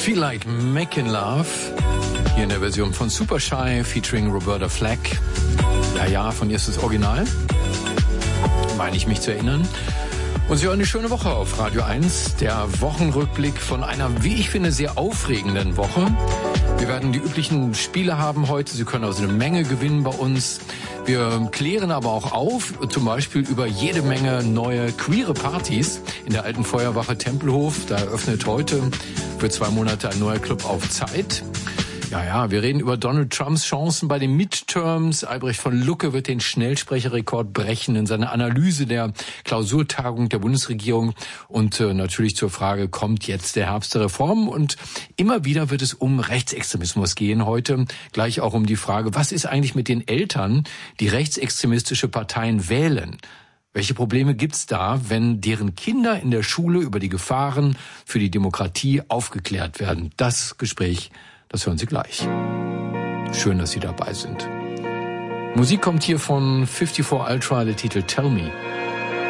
Feel Like Making Love. Hier in der Version von Supershy featuring Roberta Flack. Ja, von ihr ist das Original. Meine ich mich zu erinnern. Und Sie hören eine schöne Woche auf Radio 1. Der Wochenrückblick von einer, wie ich finde, sehr aufregenden Woche. Wir werden die üblichen Spiele haben heute. Sie können also eine Menge gewinnen bei uns. Wir klären aber auch auf, zum Beispiel über jede Menge neue queere Partys in der alten Feuerwache Tempelhof. Da eröffnet heute für 2 Monate ein neuer Club auf Zeit. Ja, wir reden über Donald Trumps Chancen bei den Midterms. Albrecht von Lucke wird den Schnellsprecherrekord brechen in seiner Analyse der Klausurtagung der Bundesregierung. Und natürlich zur Frage, kommt jetzt der Herbst der Reformen? Und immer wieder wird es um Rechtsextremismus gehen heute. Gleich auch um die Frage, was ist eigentlich mit den Eltern, die rechtsextremistische Parteien wählen? Welche Probleme gibt's da, wenn deren Kinder in der Schule über die Gefahren für die Demokratie aufgeklärt werden? Das Gespräch, das hören Sie gleich. Schön, dass Sie dabei sind. Musik kommt hier von 54 Ultra, der Titel Tell Me.